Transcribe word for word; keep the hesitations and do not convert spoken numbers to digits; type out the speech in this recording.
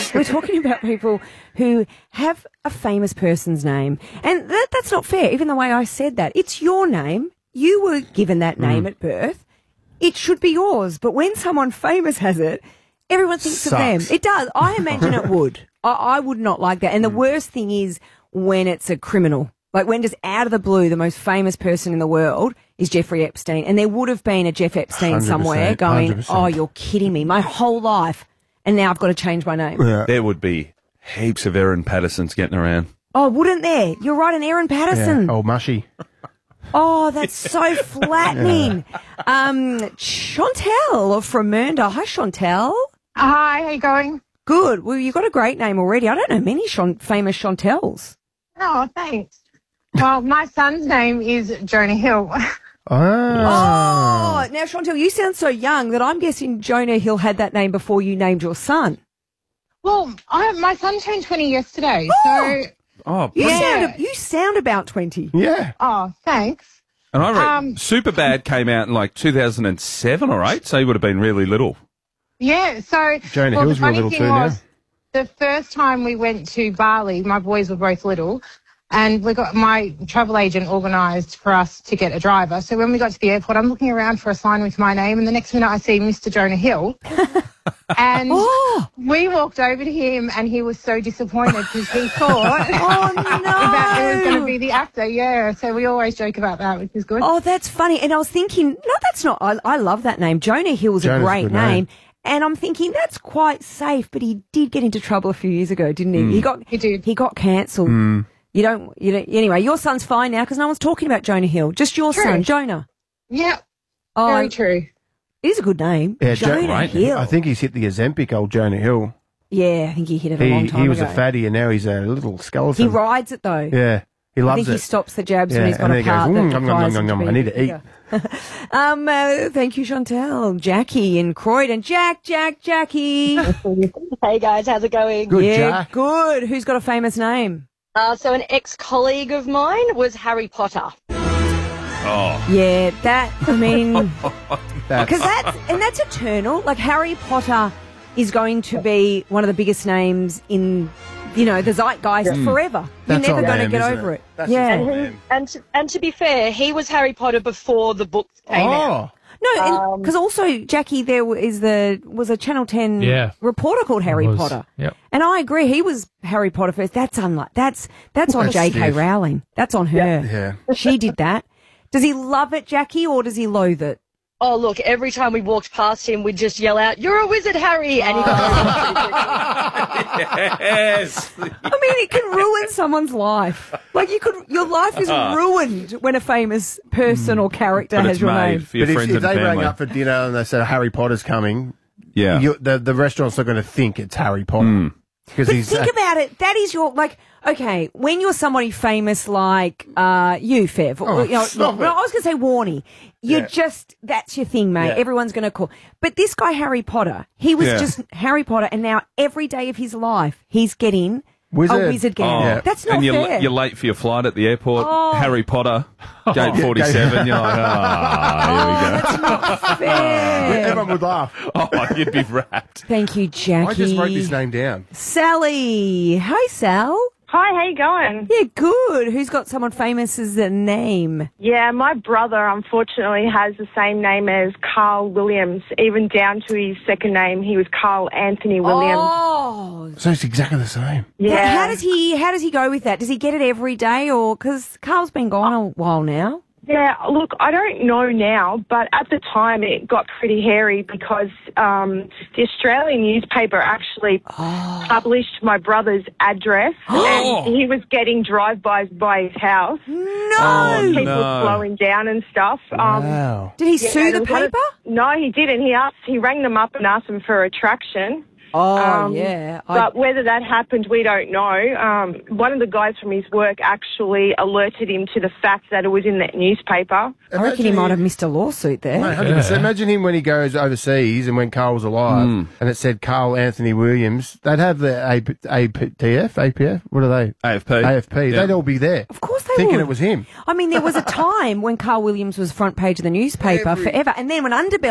We're talking about people who have a famous person's name. And that, that's not fair, even the way I said that. It's your name. You were given that name mm. at birth. It should be yours. But when someone famous has it, everyone thinks Sucks. of them. It does. I imagine it would. I, I would not like that. And the worst thing is when it's a criminal. Like when just out of the blue, the most famous person in the world is Jeffrey Epstein. And there would have been a Jeff Epstein one hundred percent, somewhere going, one hundred percent. Oh, you're kidding me. My whole life. And now I've got to change my name. Yeah. There would be heaps of Erin Pattersons getting around. Oh, wouldn't there? You're right, an Erin Patterson. Yeah. Oh, mushy. Oh, that's so flattening. Yeah. Um, Chantel from Mernda. Hi, Chantel. Hi, how you going? Good. Well, you've got a great name already. I don't know many Chant- famous Chantels. Oh, thanks. Well, my son's name is Jonah Hill. Oh. Oh, now, Chantel, you sound so young that I'm guessing Jonah Hill had that name before you named your son. Well, I, my son turned twenty yesterday, oh. so... Oh, you, yeah. sound, you sound about twenty. Yeah. Oh, thanks. And I read Um, Superbad came out in like two thousand seven or eight, so he would have been really little. Yeah, so... Jonah well, Hill's the funny real little thing too was, now. the first time we went to Bali, my boys were both little, and we got my travel agent organised for us to get a driver. So when we got to the airport, I'm looking around for a sign with my name, and the next minute I see Mister Jonah Hill. And oh. we walked over to him, and he was so disappointed because he thought oh, no. that it was going to be the actor. Yeah, so we always joke about that, which is good. Oh, that's funny. And I was thinking, no, that's not. I, I love that name. Jonah Hill's Jonah's a great a good name. name. And I'm thinking that's quite safe. But he did get into trouble a few years ago, didn't he? Mm. He got He did. He got cancelled. Mm. You don't. You don't. Anyway, your son's fine now because no one's talking about Jonah Hill. Just your True. son, Jonah. Yeah, Oh, very true. it is a good name. Yeah, Jo- Jonah right. Hill. I think he's hit the Ozempic, old Jonah Hill. Yeah, I think he hit it a He long time he was ago. a fatty and now he's a little skeleton. He rides it though. Yeah, he I loves think it. he stops the jabs Yeah, when he's got and a then he goes, part "Mm, that nom, nom, requires nom, him to nom, be I need to eat." bigger. um, uh, thank you, Chantel. Jackie in Croydon. Jack, Jack, Jackie. Hey guys, how's it going? Good, yeah, Jack. good. Who's got a famous name? Uh, so an ex-colleague of mine was Harry Potter. Oh. Yeah, that, I mean, That's- because that's, and that's eternal. Like, Harry Potter is going to be one of the biggest names in, you know, the zeitgeist forever. That's You're never on going to them, get isn't over it? it. That's yeah. just on And, he, and, to, and to be fair, he was Harry Potter before the books came out. Oh, No, Um, because also, Jackie, there w- is the was a Channel ten Yeah. reporter called Harry was. Potter. Yep. And I agree, he was Harry Potter first. That's unlike that's that's on That's J K stiff. Rowling. That's on her. yeah. She did that. Does he love it, Jackie, or does he loathe it? Oh, look, every time we walked past him, we'd just yell out, "You're a wizard, Harry!" And he got Yes. I mean, it can ruin someone's life. Like you could, your life is ruined when a famous person or character But has it's your made name. for your But if, friends if and they rang family. up for dinner and they said Harry Potter's coming, yeah. you, the the restaurant's not going to think it's Harry Potter Mm. because But he's think uh, about it. That is your, like, okay, when you're somebody famous like uh, you, Fev, or, Oh, you know, stop no, it. I was going to say Warnie. You're Yeah. just, that's your thing, mate. Yeah. Everyone's going to call. But this guy, Harry Potter, he was Yeah. just Harry Potter, and now every day of his life, he's getting Wizard. a wizard game. Oh, Yeah. That's not and you're, fair. you're late for your flight at the airport. Oh. Harry Potter, gate forty-seven. You're like, ah, That's not fair. everyone would laugh. here we go. Oh, you'd be wrapped. Thank you, Jackie. I just wrote this name down. Sally. Hi, Sal. Hi, how you going? Yeah, good. Who's got someone famous as a name? Yeah, my brother unfortunately has the same name as Carl Williams, even down to his second name. He was Carl Anthony Williams. Oh, So it's exactly the same. Yeah. How does he? How does he go with that? Does he get it every day, or because Carl's been gone a while now? Yeah, look, I don't know now, but at the time it got pretty hairy because um, the Australian newspaper actually Oh. published my brother's address and he was getting drive-bys by his house. No. Oh, People no. slowing down and stuff. Um, Wow. Did he yeah, sue the and one of- paper? No, he didn't. He asked. He rang them up and asked them for a traction. Oh Um, yeah. I, But whether that happened, we don't know. Um, one of the guys from his work actually alerted him to the fact that it was in that newspaper. I reckon he might have missed a lawsuit there. Mate, one hundred percent. Imagine him when he goes overseas and when Carl was alive Mm. and it said Carl Anthony Williams, they'd have the A P T F, A P F, what are they? A F P. A F P. Yeah. They'd all be there. Of course they Thinking would. it was him. I mean, there was a time when Carl Williams was front page of the newspaper Every- forever, and then when Underbelly